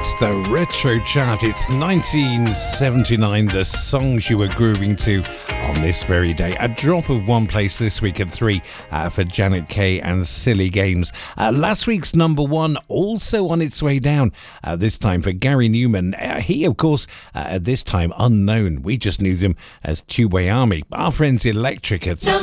It's the Retro Chart. It's 1979, the songs you were grooving to on this very day. A drop of one place this week at 3 for Janet Kay and Silly Games. Last week's number one also on its way down, this time for Gary Newman. He, of course, at this time unknown. We just knew them as Tubeway Army. Our friends Electric at